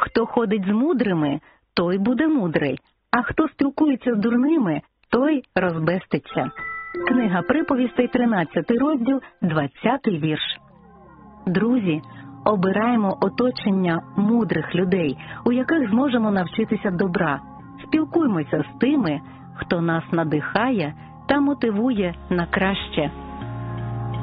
Хто ходить з мудрими, той буде мудрий, а хто спілкується з дурними, той розбеститься. Книга приповістей, 13 розділ, 20 вірш. Друзі, обираємо оточення мудрих людей, у яких зможемо навчитися добра. Спілкуймося з тими, хто нас надихає та мотивує на краще.